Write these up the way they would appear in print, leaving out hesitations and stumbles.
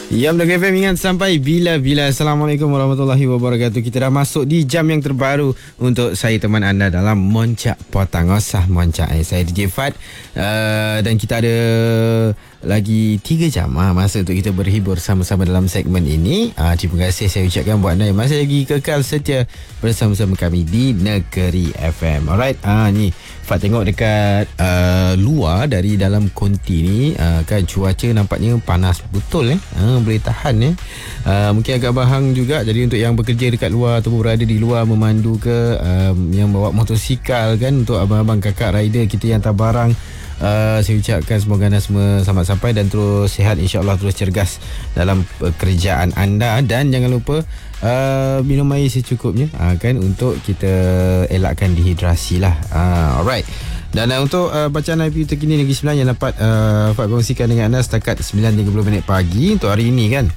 Ya, Blog FM ingat sampai bila-bila. Assalamualaikum warahmatullahi wabarakatuh. Kita dah masuk di jam yang terbaru untuk saya teman anda dalam Moncak Potang Osah Moncak. Saya DJ Fad, dan kita ada lagi 3 jam masa untuk kita berhibur sama-sama dalam segmen ini. Terima kasih saya ucapkan buat anda yang masih lagi kekal setia bersama-sama kami di Negeri FM. Alright, ni Fad tengok dekat luar dari dalam konti ni, kan cuaca nampaknya panas betul boleh tahan mungkin agak bahang juga. Jadi untuk yang bekerja dekat luar ataupun berada di luar memandu ke, yang bawa motosikal kan, untuk abang-abang kakak rider kita yang hantar barang, saya ucapkan semoga anda semua selamat sampai dan terus sihat, insyaAllah terus cergas dalam pekerjaan anda. Dan jangan lupa minum air secukupnya, kan, untuk kita elakkan dehidrasi lah. Alright. Dan untuk bacaan IPU terkini Negeri Sembilan yang dapat Fad kongsikan dengan anda setakat 9.30 pagi untuk hari ini, kan,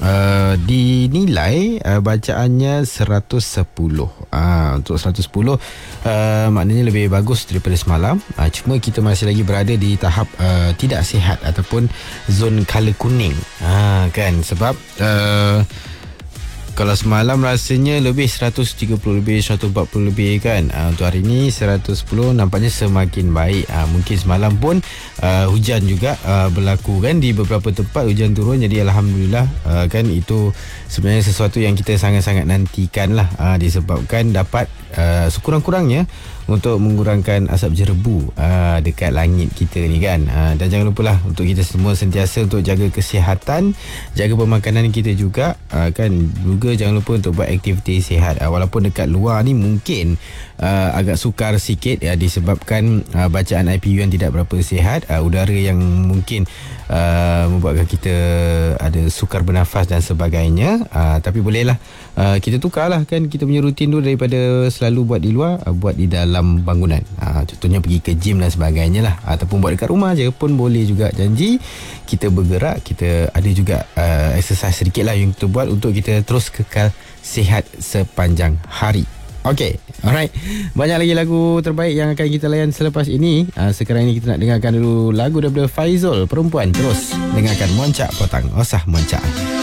dinilai bacaannya 110. Untuk 110 maknanya lebih bagus daripada semalam. Cuma kita masih lagi berada di tahap tidak sihat ataupun zon color kuning, kan, sebab kalau semalam rasanya lebih 130 lebih, 140 lebih, kan. Untuk hari ini 110 nampaknya semakin baik. Mungkin semalam pun hujan juga berlaku, kan, di beberapa tempat hujan turun. Jadi Alhamdulillah, kan, itu sebenarnya sesuatu yang kita sangat-sangat nantikan lah, disebabkan dapat sekurang-kurangnya untuk mengurangkan asap jerebu dekat langit kita ni, kan. Dan jangan lupalah untuk kita semua sentiasa untuk jaga kesihatan, jaga pemakanan kita juga, kan. Juga jangan lupa untuk buat aktiviti sihat. Walaupun dekat luar ni mungkin agak sukar sikit disebabkan bacaan IPU yang tidak berapa sihat, udara yang mungkin membuatkan kita ada sukar bernafas dan sebagainya. Tapi bolehlah kita tukarlah, kan, kita punya rutin tu daripada selalu buat di luar, buat di dalam bangunan. Contohnya pergi ke gym dan sebagainya lah, ataupun buat dekat rumah je pun boleh juga. Janji kita bergerak, kita ada juga exercise sedikit lah yang kita buat untuk kita terus kekal sihat sepanjang hari. Okey, alright. Banyak lagi lagu terbaik yang akan kita layan selepas ini. Sekarang ini kita nak dengarkan dulu lagu daripada Faizul, Perempuan. Terus dengarkan Moncak Potang Osah Moncak.